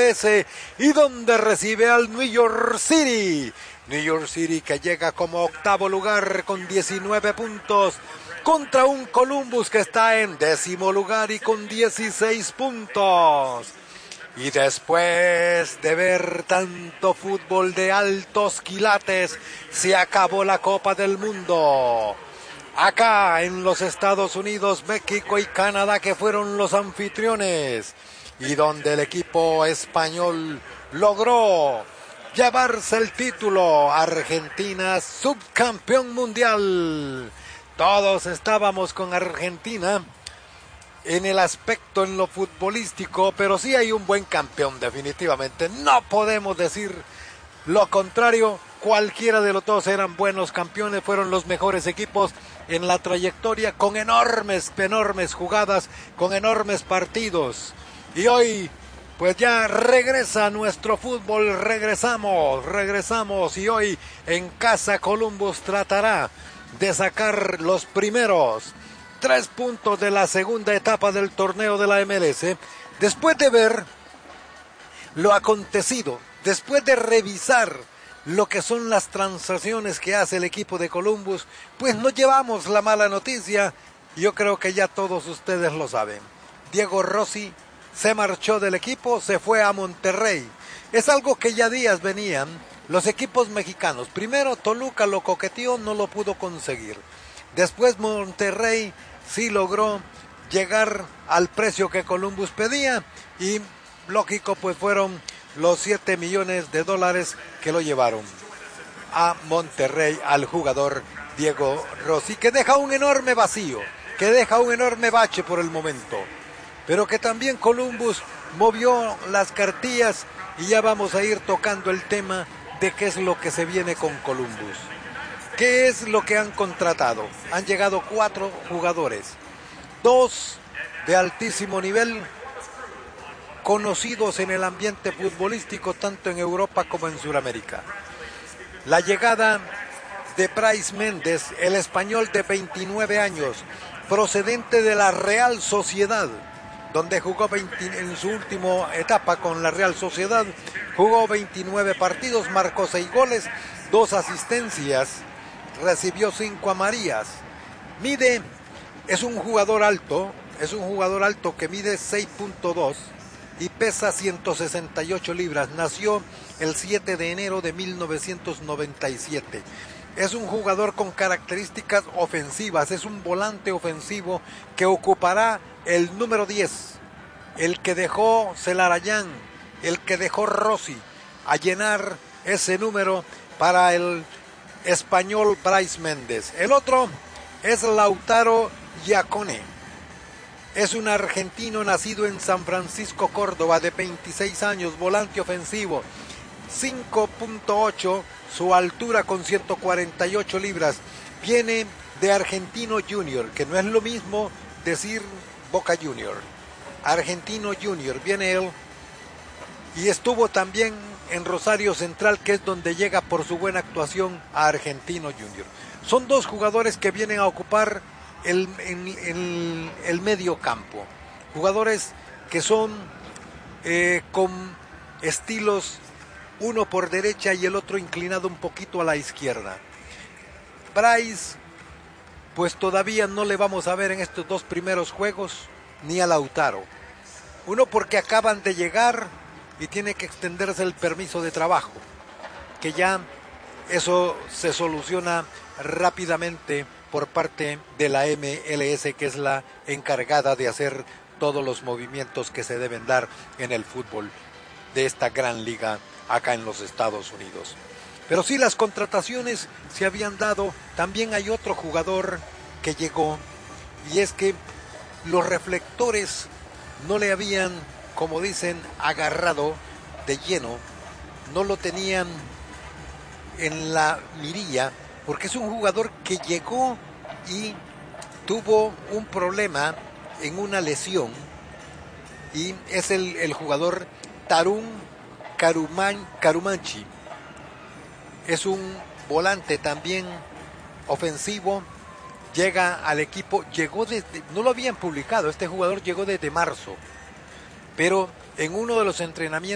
MLS y donde recibe al New York City. New York City que llega como octavo lugar con 19 puntos contra un Columbus que está en 10º lugar y con 16 puntos. Y después de ver tanto fútbol de altos quilates, se acabó la Copa del Mundo. Acá en los Estados Unidos, México y Canadá, que fueron los anfitriones, y donde el equipo español logró llevarse el título. Argentina, subcampeón mundial. Todos estábamos con Argentina en el aspecto, en lo futbolístico, pero sí hay un buen campeón definitivamente. No podemos decir lo contrario. Cualquiera de los dos eran buenos campeones, fueron los mejores equipos en la trayectoria, con enormes jugadas, con enormes partidos. Y hoy, pues ya regresa nuestro fútbol, regresamos, y hoy en casa Columbus tratará de sacar los primeros 3 puntos de la segunda etapa del torneo de la MLS. Después de ver lo acontecido, después de revisar lo que son las transacciones que hace el equipo de Columbus, pues nos llevamos la mala noticia. Yo creo que ya todos ustedes lo saben. Diego Rossi se marchó del equipo, se fue a Monterrey. Es algo que ya días venían los equipos mexicanos. Primero Toluca lo coqueteó, no lo pudo conseguir. Después Monterrey sí logró llegar al precio que Columbus pedía, y lógico, pues fueron los $7 millones que lo llevaron a Monterrey al jugador Diego Rossi, que deja un enorme vacío, que deja un enorme bache por el momento, pero que también Columbus movió las cartillas, y ya vamos a ir tocando el tema de qué es lo que se viene con Columbus. ¿Qué es lo que han contratado? Han llegado 4 jugadores, 2 de altísimo nivel, conocidos en el ambiente futbolístico tanto en Europa como en Sudamérica. La llegada de Brais Méndez, el español de 29 años, procedente de la Real Sociedad, donde jugó en su última etapa con la Real Sociedad, jugó 29 partidos, marcó 6 goles, 2 asistencias, recibió 5 amarillas. Es un jugador alto que mide 6.2 y pesa 168 libras. Nació el 7 de enero de 1997. Es un jugador con características ofensivas, es un volante ofensivo que ocupará el número 10, el que dejó Celarayán, el que dejó Rossi, a llenar ese número para el español Brais Méndez. El otro es Lautaro Giacone. Es un argentino nacido en San Francisco, Córdoba, de 26 años, volante ofensivo, 5.8, su altura con 148 libras. Viene de Argentino Junior, que no es lo mismo decir Boca Junior. Argentino Junior, viene él, y estuvo también en Rosario Central, que es donde llega por su buena actuación a Argentino Junior. Son 2 jugadores que vienen a ocupar el medio campo. Jugadores que son con estilos, uno por derecha y el otro inclinado un poquito a la izquierda. Brais, pues todavía no le vamos a ver en estos 2 primeros juegos, ni a Lautaro. Uno porque acaban de llegar y tiene que extenderse el permiso de trabajo, que ya eso se soluciona rápidamente por parte de la MLS, que es la encargada de hacer todos los movimientos que se deben dar en el fútbol de esta gran liga acá en los Estados Unidos. Pero sí, las contrataciones se habían dado. También hay otro jugador que llegó, y es que los reflectores no le habían, como dicen, agarrado de lleno, no lo tenían en la mirilla, porque es un jugador que llegó y tuvo un problema en una lesión, y es el jugador Tarun Karumanchi. Es un volante también ofensivo, llega al equipo, no lo habían publicado, este jugador llegó desde marzo, pero en uno de los entrenamientos